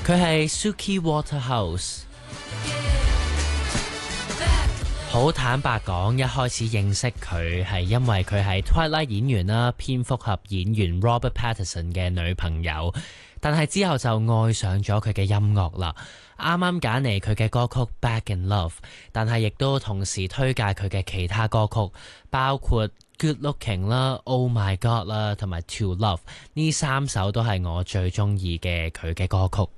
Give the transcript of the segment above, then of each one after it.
佢係 Suki Waterhouse。好坦白講，一開始認識佢係因為佢係 Twilight 演員啦，蝙蝠俠演員 Robert Pattinson 嘅女朋友，但係之後就愛上咗佢嘅音樂啦。啱啱揀嚟佢嘅歌曲 Back in Love， 但係亦都同時推介佢嘅其他歌曲，包括 Good Looking 啦、Oh My God 啦，同埋 To Love， 呢3首都係我最中意嘅佢嘅歌曲。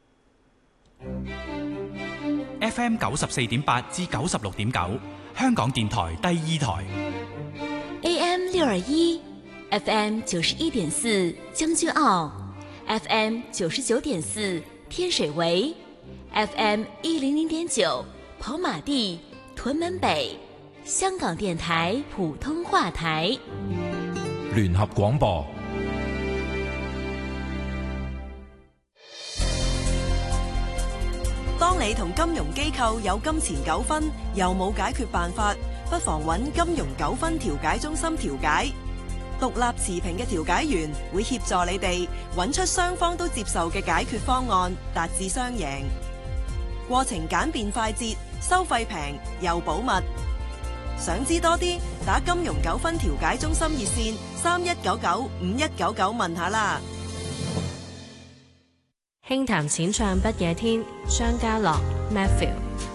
FM 94.8至96.9，香港電台第2台。 AM 621 FM 91.4將軍澳 FM 99.4天水圍 FM 100.9跑馬地屯門北，香港電台普通話台。 聯合廣播。 當你同金融機構有金錢糾紛，又冇解決辦法，不妨揾金融糾紛調解中心調解。獨立持平嘅調解員會協助你哋揾出雙方都接受嘅解決方案，達至雙贏。過程簡便快捷，收費平又保密。想知多啲，打金融糾紛調解中心熱線31995199問下啦。 輕談淺唱不夜天，張家樂 Matthew。